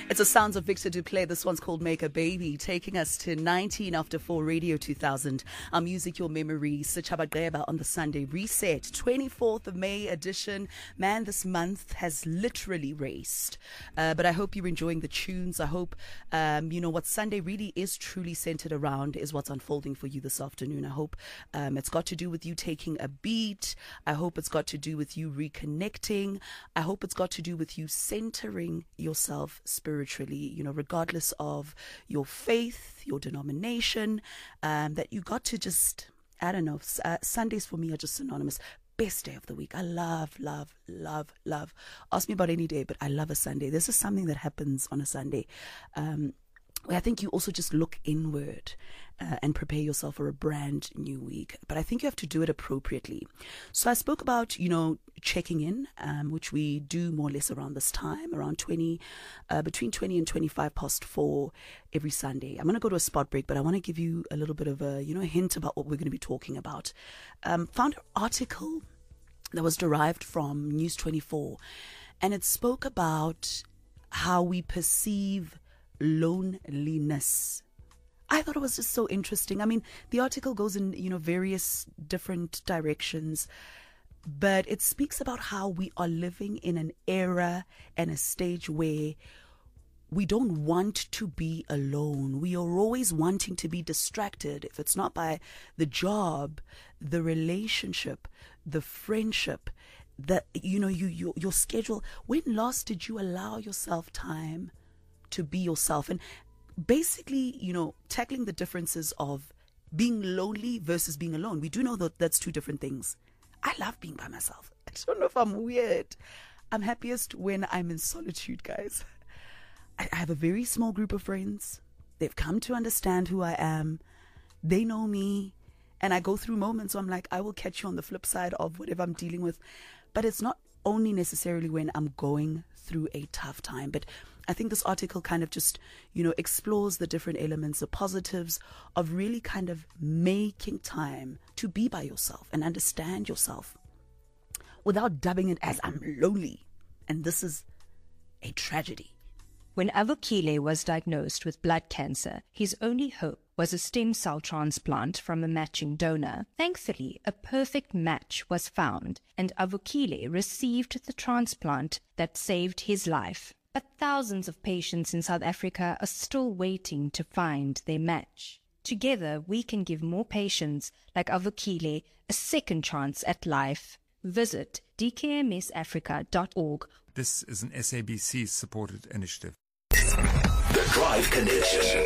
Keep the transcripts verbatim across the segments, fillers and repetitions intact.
It's the sounds of Victor Duplay. This one's called Make a Baby, taking us to nineteen after four Radio two thousand. Our music, your memories. Sechaba Gqeba on the Sunday Reset, twenty-fourth of May edition. Man, this month has literally raced. Uh, but I hope you're enjoying the tunes. I hope, um, you know, what Sunday really is truly centered around is what's unfolding for you this afternoon. I hope um, it's got to do with you taking a beat. I hope it's got to do with you reconnecting. I hope it's got to do with you centering yourself spiritually. Spiritually, you know, regardless of your faith, your denomination, um, that you got to just, I don't know, uh, Sundays for me are just synonymous. Best day of the week. I love, love, love, love. Ask me about any day, but I love a Sunday. This is something that happens on a Sunday. Um, I think you also just look inward uh, and prepare yourself for a brand new week. But I think you have to do it appropriately. So I spoke about, you know, checking in, um, which we do more or less around this time, around twenty, uh, between twenty and twenty-five past four every Sunday. I'm going to go to a spot break, but I want to give you a little bit of a, you know, a hint about what we're going to be talking about. Um, found an article that was derived from News twenty-four, and it spoke about how we perceive loneliness. I thought it was just so interesting. I mean, the article goes in, you know, various different directions, but it speaks about how we are living in an era and a stage where we don't want to be alone. We are always wanting to be distracted. If it's not by the job, the relationship, the friendship, the, you know, you, you your schedule. When last did you allow yourself time to be yourself? And basically, you know, tackling the differences of being lonely versus being alone. We do know that that's two different things. I love being by myself. I don't know if I'm weird. I'm happiest when I'm in solitude, guys. I have a very small group of friends. They've come to understand who I am. They know me. And I go through moments where I'm like, I will catch you on the flip side of whatever I'm dealing with. But it's not only necessarily when I'm going through a tough time. But I think this article kind of just, you know, explores the different elements, the positives of really kind of making time to be by yourself and understand yourself without dubbing it as I'm lonely. And this is a tragedy. When Avukile was diagnosed with blood cancer, his only hope was a stem cell transplant from a matching donor. Thankfully, a perfect match was found, and Avukile received the transplant that saved his life. But thousands of patients in South Africa are still waiting to find their match. Together, we can give more patients like Avukile a second chance at life. Visit d k m s africa dot org. This is an S A B C-supported initiative. The Drive Connection.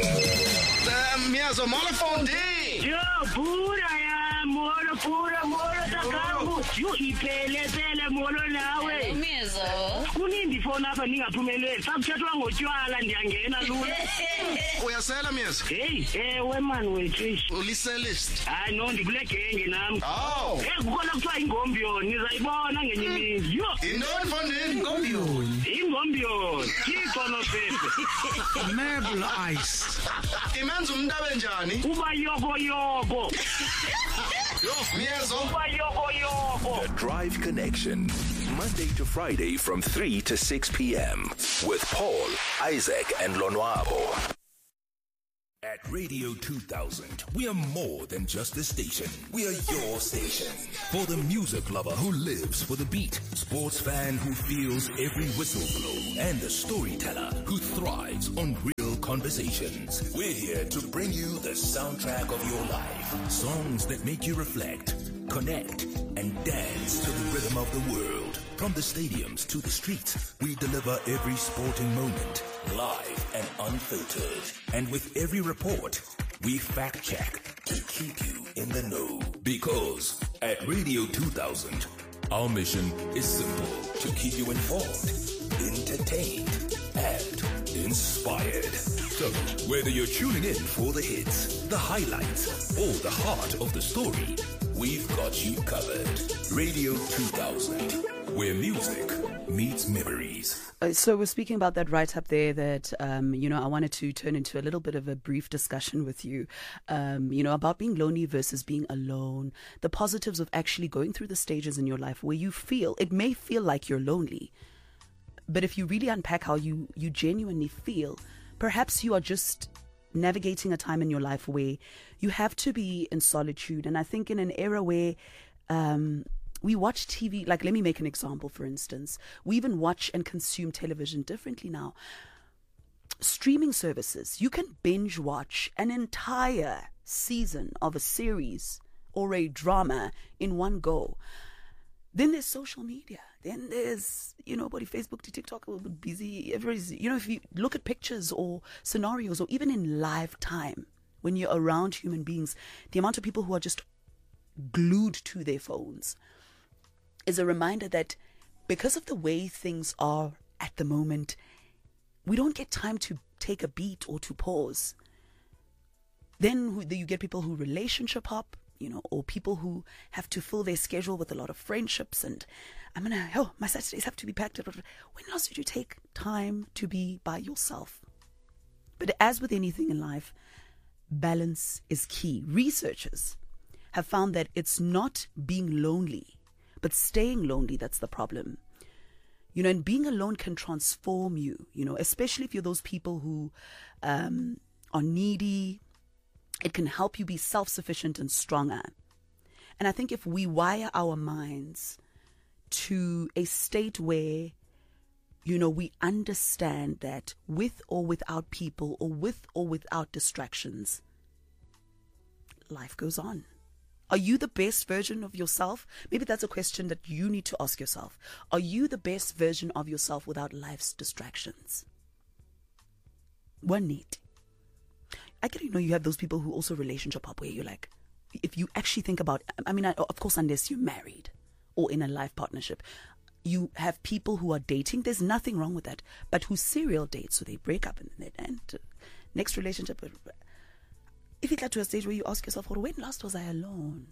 Miazo, mala fondi. Yo, pura ya, molo, pura, molo, takangu. Yo, ipele, pele, molo nawe. Miazo. Kunindi phone apha ningaphumeleli. Sakuthethwa ngotywala ndiyangena lula. Uyasela Miazo? Hey, ewe man wethu. Uliselist. Hayi no, ndikule genge nami. Oh. Eh, kukhona kuthiwa ingombyoni, nizayibona ngenye imini. Yo. Intoni fondini? Ingombyoni. Ingombyoni. Thixo nofefe. Marble ice. Imenza umuntu abe njani? Uba yoko yoko. Yo, Miazo. Uba yoko yoko. The Drive Connection. Monday to Friday from three to six p.m. with Paul, Isaac, and Lonwabo. At Radio two thousand, we are more than just a station. We are your station. For the music lover who lives for the beat, sports fan who feels every whistle blow, and the storyteller who thrives on real conversations. We're here to bring you the soundtrack of your life. Songs that make you reflect, connect, and dance to the rhythm of the world. From the stadiums to the streets, we deliver every sporting moment, live and unfiltered. And with every report, we fact check to keep you in the know. Because at Radio two thousand, our mission is simple: to keep you informed, entertained, and inspired. So, whether you're tuning in for the hits, the highlights, or the heart of the story, we've got you covered. Radio two thousand, where music meets memories. Uh, so we're speaking about that right up there that, um, you know, I wanted to turn into a little bit of a brief discussion with you, um, you know, about being lonely versus being alone, the positives of actually going through the stages in your life where you feel, it may feel like you're lonely, But if you really unpack how you, you genuinely feel, perhaps you are just navigating a time in your life where you have to be in solitude. And I think in an era where um, we watch T V, like, let me make an example, for instance. We even watch and consume television differently now. Streaming services, you can binge watch an entire season of a series or a drama in one go. Then there's social media. Then there's, you know, buddy, Facebook to TikTok, a little bit busy. Everybody's, you know, if you look at pictures or scenarios or even in live time, when you're around human beings, the amount of people who are just glued to their phones is a reminder that because of the way things are at the moment, we don't get time to take a beat or to pause. Then you get people who relationship hop, you know, or people who have to fill their schedule with a lot of friendships, and I'm gonna, oh, my Saturdays have to be packed. When else did you take time to be by yourself? But as with anything in life, balance is key. Researchers have found that it's not being lonely, but staying lonely that's the problem. You know, and being alone can transform you, you know, especially if you're those people who um, are needy. It can help you be self-sufficient and stronger. And I think if we wire our minds to a state where, you know, we understand that with or without people or with or without distractions, life goes on. Are you the best version of yourself? Maybe that's a question that you need to ask yourself. Are you the best version of yourself without life's distractions? One need. I get, you know, you have those people who also relationship up where you're like, if you actually think about, I mean, I, of course, unless you're married or in a life partnership, you have people who are dating. There's nothing wrong with that, but who serial dates, so they break up and then and uh, next relationship. If you get to a stage where you ask yourself, well, when last was I alone?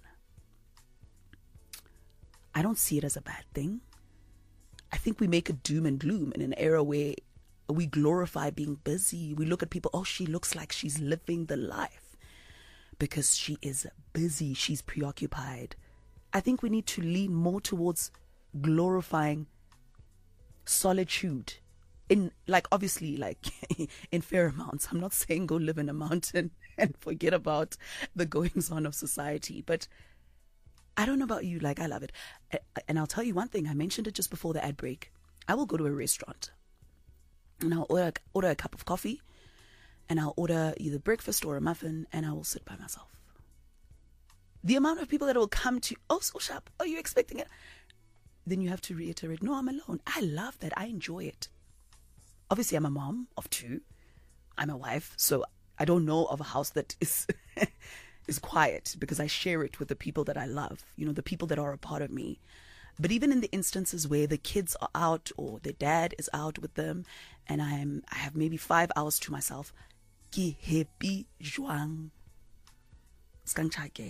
I don't see it as a bad thing. I think we make it doom and gloom in an era where we glorify being busy. We look at people, oh, she looks like she's living the life because she is busy, she's preoccupied. I think we need to lean more towards glorifying solitude in, like, obviously, like in fair amounts. I'm not saying go live in a mountain and forget about the goings on of society, but I don't know about you, like, I love it. And I'll tell you one thing, I mentioned it just before the ad break. I will go to a restaurant and I'll order, order a cup of coffee, and I'll order either breakfast or a muffin, and I will sit by myself. The amount of people that will come to, oh, so sharp, are you expecting it? Then you have to reiterate, no, I'm alone. I love that. I enjoy it. Obviously, I'm a mom of two. I'm a wife, so I don't know of a house that is is quiet, because I share it with the people that I love, you know, the people that are a part of me. But even in the instances where the kids are out or the dad is out with them and I'm I have maybe five hours to myself, ke happy jwang. I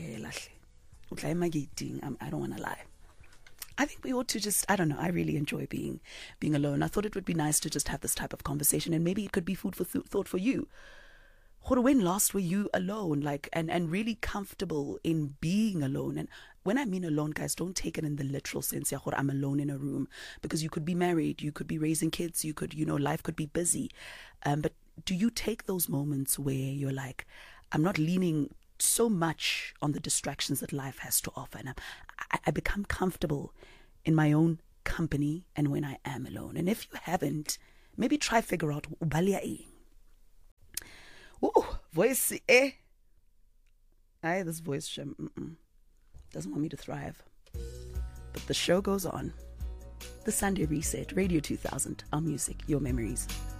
don't want to lie. I think we ought to just, I don't know, I really enjoy being being alone. I thought it would be nice to just have this type of conversation, and maybe it could be food for th- thought for you. When last were you alone, like, and, and really comfortable in being alone? And when I mean alone, guys, don't take it in the literal sense, yeah, I'm alone in a room, because you could be married, you could be raising kids, you could, you know, life could be busy. Um, but do you take those moments where you're like, I'm not leaning so much on the distractions that life has to offer, and I, I become comfortable in my own company and when I am alone? And if you haven't, maybe try figure out ubalia. Ooh, voice, eh? Aye, this voice mm-mm, doesn't want me to thrive. But the show goes on. The Sunday Reset, Radio two thousand, our music, your memories.